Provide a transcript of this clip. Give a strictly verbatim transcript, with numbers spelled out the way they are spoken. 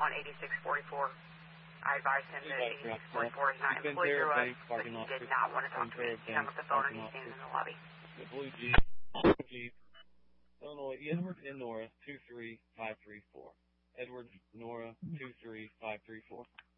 on eighty-six forty-four. I advised him that eighty-six forty-four is not employed through us, but he did not want to talk to me. He hung up the phone and he stands in the lobby. The Blue Jeep, Blue Jeep, Illinois, Edward and Nora, two three five three four. Edward, Nora, two three five three four.